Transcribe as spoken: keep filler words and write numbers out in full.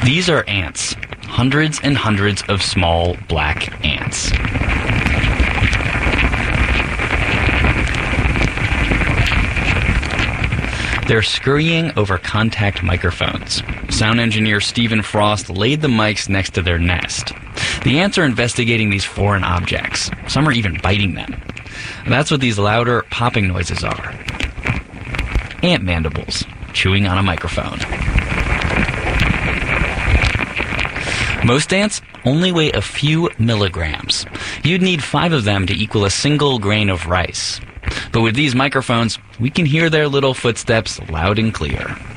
These are ants. Hundreds and hundreds of small black ants. They're scurrying over contact microphones. Sound engineer Stephen Frost laid the mics next to their nest. The ants are investigating these foreign objects. Some are even biting them. That's what these louder popping noises are. Ant mandibles chewing on a microphone. Most ants only weigh a few milligrams. You'd need five of them to equal a single grain of rice. But with these microphones, we can hear their little footsteps loud and clear.